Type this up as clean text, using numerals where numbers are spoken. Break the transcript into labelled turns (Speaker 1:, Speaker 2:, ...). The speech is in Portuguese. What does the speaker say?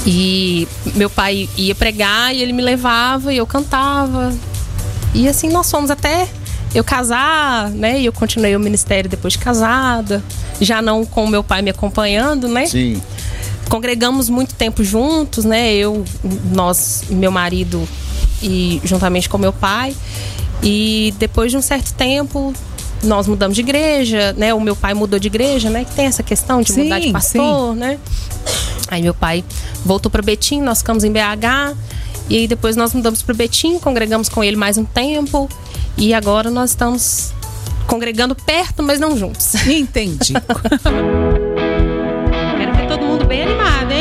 Speaker 1: E meu pai ia pregar e ele me levava e eu cantava. E assim nós fomos até eu casar, né? E eu continuei o ministério depois de casada. Já não com meu pai me acompanhando, né?
Speaker 2: Sim.
Speaker 1: Congregamos muito tempo juntos, né? Nós, meu marido e juntamente com meu pai. E depois de um certo tempo, nós mudamos de igreja, né? O meu pai mudou de igreja, né? Que tem essa questão de mudar de pastor, né? Aí meu pai voltou para Betim, nós ficamos em BH. E aí depois nós mudamos para Betim, congregamos com ele mais um tempo. E agora nós estamos congregando perto, mas não juntos.
Speaker 3: Entendi.
Speaker 1: Quero ver todo mundo bem animado,